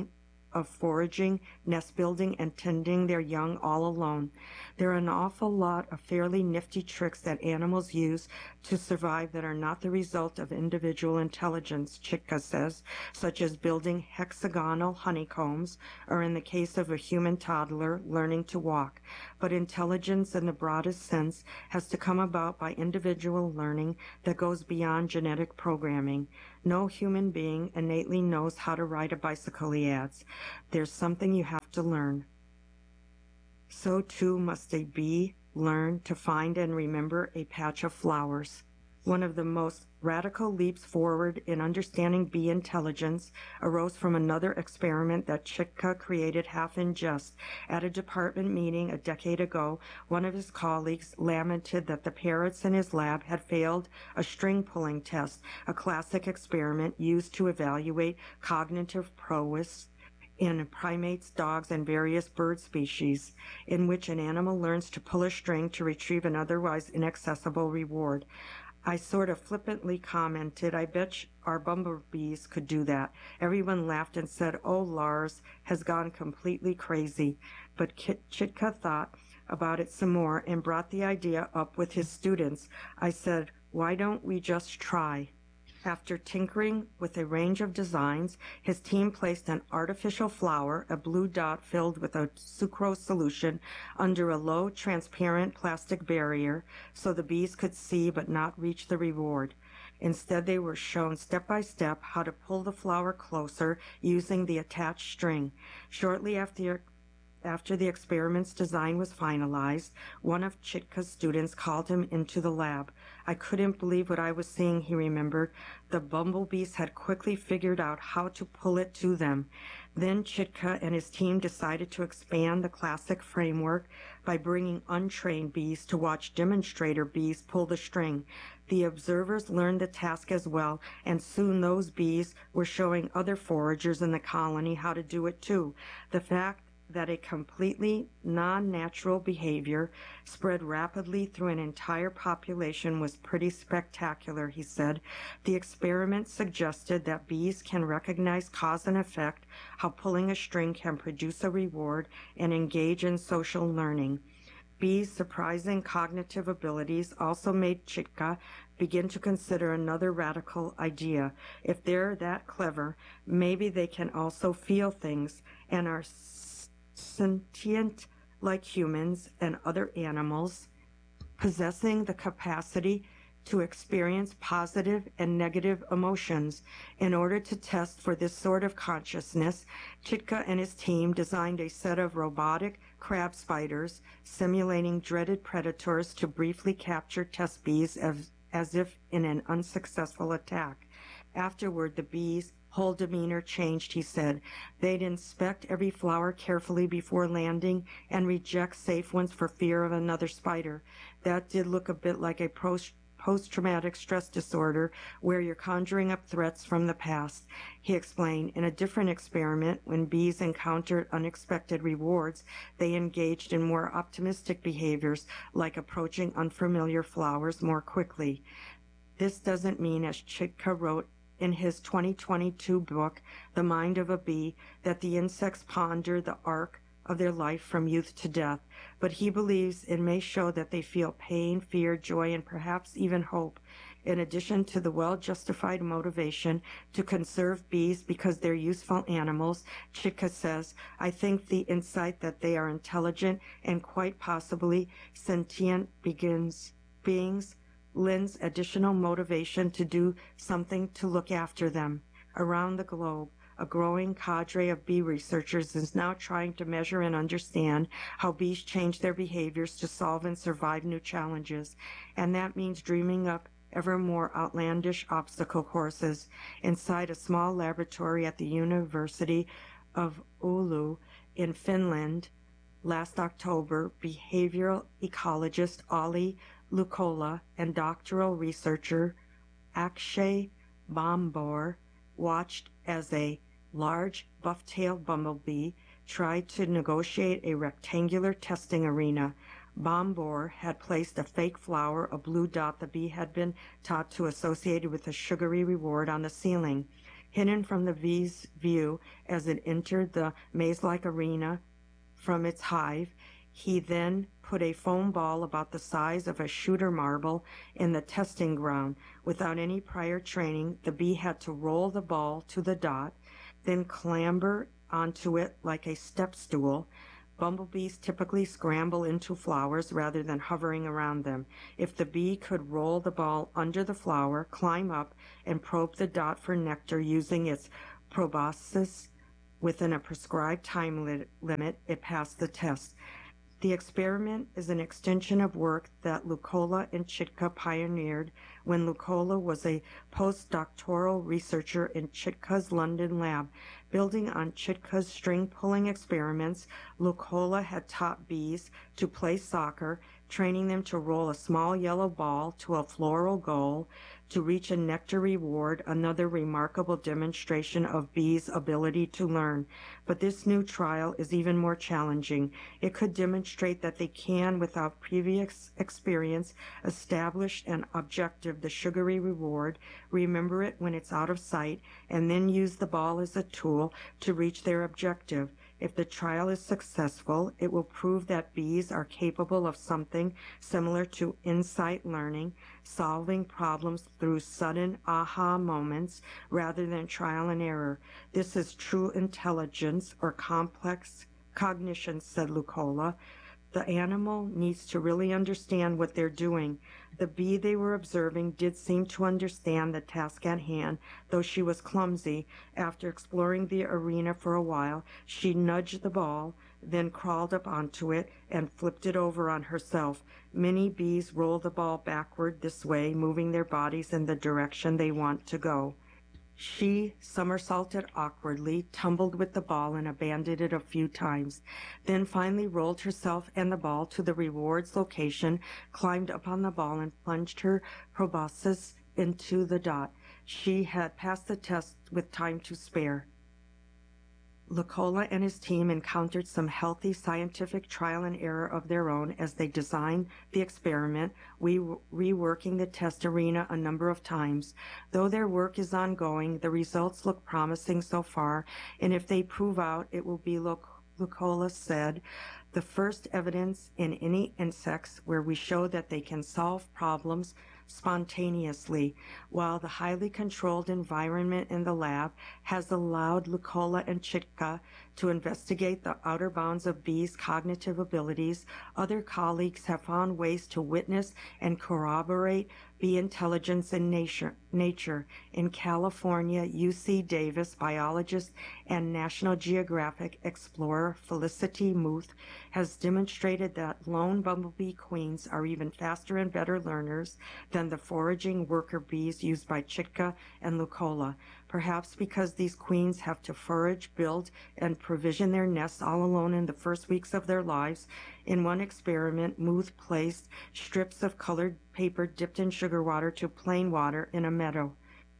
of foraging, nest building, and tending their young all alone. There are an awful lot of fairly nifty tricks that animals use to survive that are not the result of individual intelligence, Chitka says, such as building hexagonal honeycombs, or in the case of a human toddler, learning to walk. But intelligence in the broadest sense has to come about by individual learning that goes beyond genetic programming. No human being innately knows how to ride a bicycle, he adds. There's something you have to learn. So too must a bee learn to find and remember a patch of flowers. One of the most radical leaps forward in understanding bee intelligence arose from another experiment that Chitka created half in jest. At a department meeting a decade ago, one of his colleagues lamented that the parrots in his lab had failed a string pulling test, a classic experiment used to evaluate cognitive prowess in primates, dogs, and various bird species, in which an animal learns to pull a string to retrieve an otherwise inaccessible reward. I sort of flippantly commented, I bet our bumblebees could do that. Everyone laughed and said, oh, Lars has gone completely crazy. But Chitka thought about it some more and brought the idea up with his students. I said, why don't we just try? After tinkering with a range of designs, his team placed an artificial flower, a blue dot filled with a sucrose solution, under a low, transparent plastic barrier so the bees could see but not reach the reward. Instead, they were shown step by step how to pull the flower closer using the attached string. Shortly after After the experiment's design was finalized, one of Chitka's students called him into the lab. I couldn't believe what I was seeing, he remembered. The bumblebees had quickly figured out how to pull it to them. Then Chitka and his team decided to expand the classic framework by bringing untrained bees to watch demonstrator bees pull the string. The observers learned the task as well, and soon those bees were showing other foragers in the colony how to do it too. The fact that a completely non-natural behavior spread rapidly through an entire population was pretty spectacular, he said. The experiment suggested that bees can recognize cause and effect, how pulling a string can produce a reward, and engage in social learning. Bees' surprising cognitive abilities also made Chitka begin to consider another radical idea. If they're that clever, maybe they can also feel things and are sentient like humans and other animals, possessing the capacity to experience positive and negative emotions. In order to test for this sort of consciousness, Chitka and his team designed a set of robotic crab spiders simulating dreaded predators to briefly capture test bees as, as if in an unsuccessful attack. Afterward, the bees' whole demeanor changed, he said. They'd inspect every flower carefully before landing and reject safe ones for fear of another spider. That did look a bit like a post post-traumatic stress disorder where you're conjuring up threats from the past. He explained, in a different experiment, when bees encountered unexpected rewards, they engaged in more optimistic behaviors like approaching unfamiliar flowers more quickly. This doesn't mean, as Chitka wrote in his twenty twenty-two book, The Mind of a Bee, that the insects ponder the arc of their life from youth to death, but he believes it may show that they feel pain, fear, joy, and perhaps even hope. In addition to the well-justified motivation to conserve bees because they're useful animals, Chitka says, I think the insight that they are intelligent and quite possibly sentient begins, beings lends additional motivation to do something to look after them. Around the globe, a growing cadre of bee researchers is now trying to measure and understand how bees change their behaviors to solve and survive new challenges, and that means dreaming up ever more outlandish obstacle courses. Inside a small laboratory at the University of Oulu in Finland, last October, behavioral ecologist Olli Lukola and doctoral researcher Akshay Bambor watched as a large buff-tailed bumblebee tried to negotiate a rectangular testing arena. Bambor had placed a fake flower, a blue dot the bee had been taught to associate with a sugary reward, on the ceiling. Hidden from the bee's view as it entered the maze-like arena from its hive, he then put a foam ball about the size of a shooter marble in the testing ground. Without any prior training, the bee had to roll the ball to the dot, then clamber onto it like a step stool. Bumblebees typically scramble into flowers rather than hovering around them. If the bee could roll the ball under the flower, climb up, and probe the dot for nectar using its proboscis within a prescribed time li- limit, it passed the test. The experiment is an extension of work that Lukola and Chitka pioneered when Lukola was a postdoctoral researcher in Chitka's London lab. Building on Chitka's string-pulling experiments, Lukola had taught bees to play soccer, training them to roll a small yellow ball to a floral goal to reach a nectar reward, another remarkable demonstration of bees' ability to learn. But this new trial is even more challenging. It could demonstrate that they can, without previous experience, establish an objective, the sugary reward, remember it when it's out of sight, and then use the ball as a tool to reach their objective. If the trial is successful, it will prove that bees are capable of something similar to insight learning, solving problems through sudden aha moments rather than trial and error. This is true intelligence or complex cognition, said Lukola. The animal needs to really understand what they're doing. The bee they were observing did seem to understand the task at hand, though she was clumsy. After exploring the arena for a while, she nudged the ball, then crawled up onto it and flipped it over on herself. Many bees roll the ball backward this way, moving their bodies in the direction they want to go. She somersaulted awkwardly, tumbled with the ball, and abandoned it a few times, then finally rolled herself and the ball to the reward's location, climbed up on the ball, and plunged her proboscis into the dot. She had passed the test with time to spare. Lukola and his team encountered some healthy scientific trial and error of their own as they designed the experiment, we reworking the test arena a number of times. Though their work is ongoing, the results look promising so far, and if they prove out, it will be, Lukola said, the first evidence in any insects where we show that they can solve problems spontaneously, while the highly controlled environment in the lab has allowed Lukola and Chitka to investigate the outer bounds of bees' cognitive abilities. Other colleagues have found ways to witness and corroborate bee intelligence in nature. nature. In California, U C Davis biologist and National Geographic explorer Felicity Muth has demonstrated that lone bumblebee queens are even faster and better learners than the foraging worker bees used by Chitka and Lukola, perhaps because these queens have to forage, build, and provision their nests all alone in the first weeks of their lives. In one experiment, Muth placed strips of colored paper dipped in sugar water to plain water in a meadow.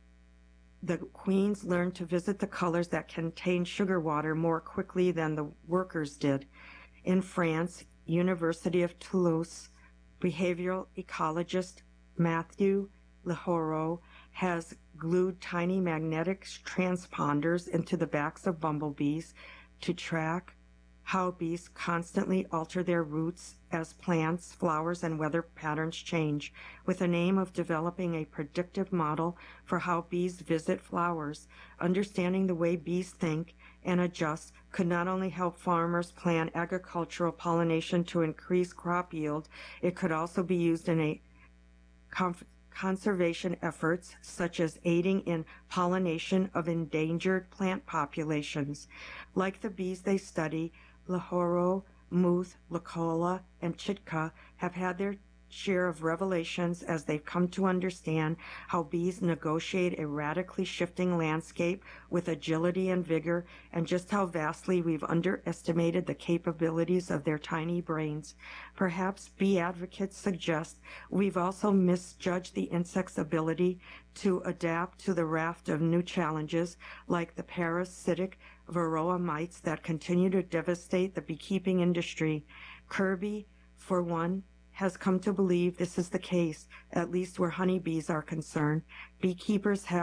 The queens learned to visit the colors that contained sugar water more quickly than the workers did. In France, University of Toulouse, behavioral ecologist Matthew Lehoro has glued tiny magnetic transponders into the backs of bumblebees to track how bees constantly alter their routes as plants, flowers, and weather patterns change, with an aim of developing a predictive model for how bees visit flowers. Understanding the way bees think and adjust could not only help farmers plan agricultural pollination to increase crop yield, it could also be used in a conf- conservation efforts such as aiding in pollination of endangered plant populations. Like the bees they study, Lehoro, Muth, Lukola, and Chitka have had their share of revelations as they've come to understand how bees negotiate a radically shifting landscape with agility and vigor, and just how vastly we've underestimated the capabilities of their tiny brains. Perhaps bee advocates suggest we've also misjudged the insect's ability to adapt to the raft of new challenges, like the parasitic varroa mites that continue to devastate the beekeeping industry. Kirby, for one, has come to believe this is the case, at least where honeybees are concerned. Beekeepers have,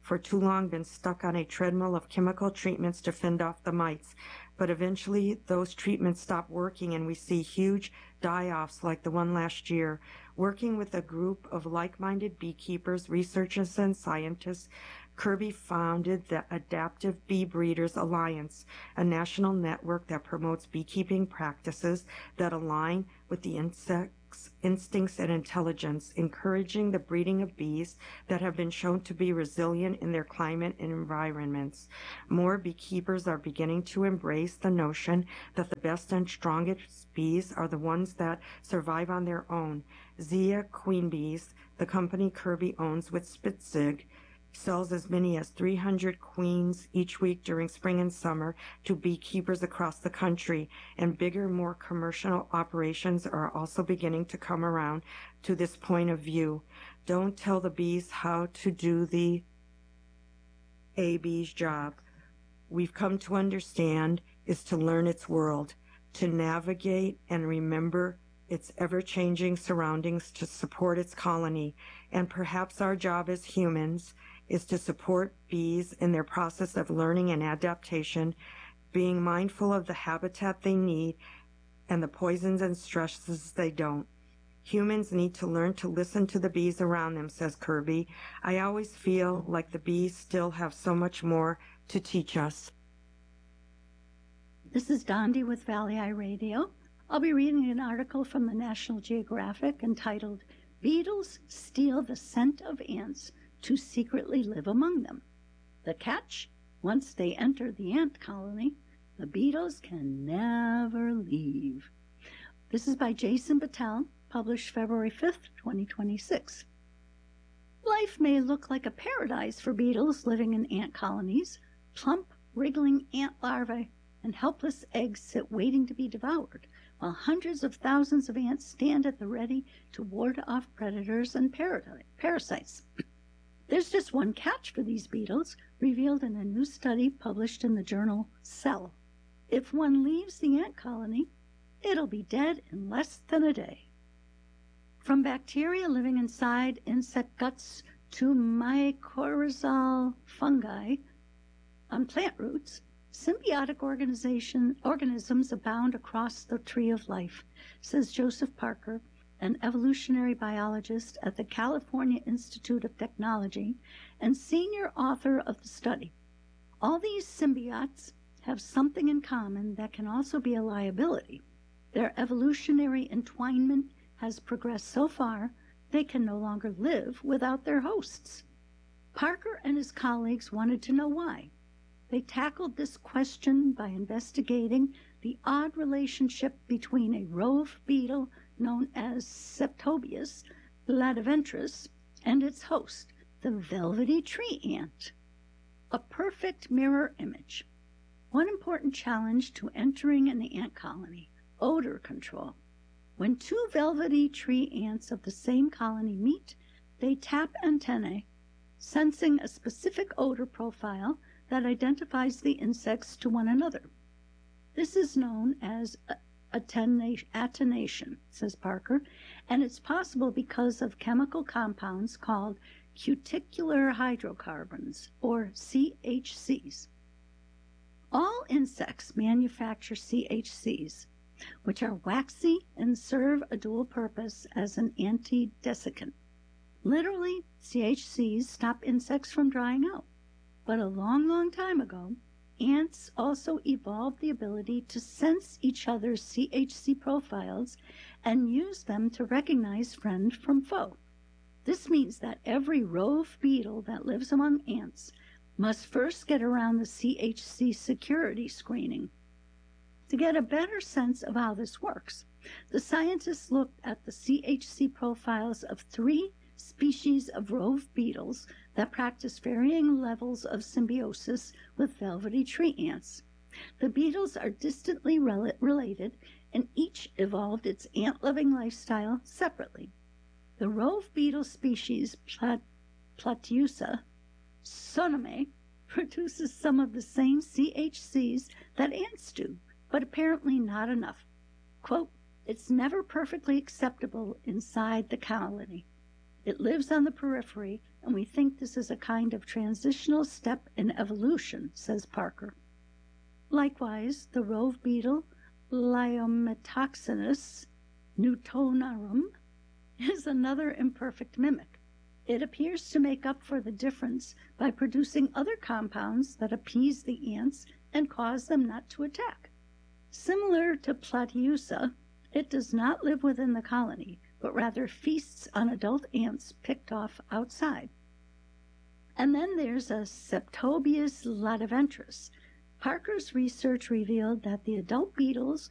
for too long been stuck on a treadmill of chemical treatments to fend off the mites. But eventually those treatments stop working and we see huge die-offs like the one last year. Working with a group of like-minded beekeepers, researchers, and scientists, Kirby founded the Adaptive Bee Breeders Alliance, a national network that promotes beekeeping practices that align with the insect's instincts and intelligence, encouraging the breeding of bees that have been shown to be resilient in their climate and environments. More beekeepers are beginning to embrace the notion that the best and strongest bees are the ones that survive on their own. Zia Queen Bees, the company Kirby owns with Spitzig, sells as many as three hundred queens each week during spring and summer to beekeepers across the country, and bigger, more commercial operations are also beginning to come around to this point of view. Don't tell the bees how to do the A bee's job. We've come to understand is to learn its world, to navigate and remember its ever-changing surroundings to support its colony, and perhaps our job as humans is to support bees in their process of learning and adaptation, being mindful of the habitat they need and the poisons and stresses they don't. Humans need to learn to listen to the bees around them, says Kirby. I always feel like the bees still have so much more to teach us. This is Dondi with Valley Eye Radio. I'll be reading an article from the National Geographic entitled, Beetles Steal the Scent of Ants to Secretly Live Among Them. The catch, once they enter the ant colony, the beetles can never leave. This is by Jason Battelle, published February fifth, twenty twenty-six. Life may look like a paradise for beetles living in ant colonies. Plump, wriggling ant larvae and helpless eggs sit waiting to be devoured, while hundreds of thousands of ants stand at the ready to ward off predators and parasites. There's just one catch for these beetles, revealed in a new study published in the journal Cell. If one leaves the ant colony, it'll be dead in less than a day. From bacteria living inside insect guts to mycorrhizal fungi on plant roots, symbiotic organization, organisms abound across the tree of life, says Joseph Parker, an evolutionary biologist at the California Institute of Technology and senior author of the study. All these symbiotes have something in common that can also be a liability. Their evolutionary entwinement has progressed so far they can no longer live without their hosts. Parker and his colleagues wanted to know why. They tackled this question by investigating the odd relationship between a rove beetle known as Septobius bladiventris and its host, the velvety tree ant. A perfect mirror image. One important challenge to entering an ant colony, odor control. When two velvety tree ants of the same colony meet, they tap antennae, sensing a specific odor profile that identifies the insects to one another. This is known as attenation, says Parker, and it's possible because of chemical compounds called cuticular hydrocarbons, or C H Cs. All insects manufacture C H Cs, which are waxy and serve a dual purpose as an antidesiccant. Literally, C H Cs stop insects from drying out. But a long, long time ago, ants also evolved the ability to sense each other's C H C profiles and use them to recognize friend from foe. This means that every rove beetle that lives among ants must first get around the C H C security screening. To get a better sense of how this works, the scientists looked at the C H C profiles of three species of rove beetles that practice varying levels of symbiosis with velvety tree ants. The beetles are distantly rel- related, and each evolved its ant-loving lifestyle separately. The rove beetle species Plat- Platyusa sonome produces some of the same C H Cs that ants do, but apparently not enough. Quote, it's never perfectly acceptable inside the colony. It lives on the periphery, and we think this is a kind of transitional step in evolution, says Parker. Likewise, the rove beetle Liometoxinus newtonarum is another imperfect mimic. It appears to make up for the difference by producing other compounds that appease the ants and cause them not to attack. Similar to Platyusa, it does not live within the colony, but rather feasts on adult ants picked off outside. And then there's a Septobius lativentris. Parker's research revealed that the adult beetles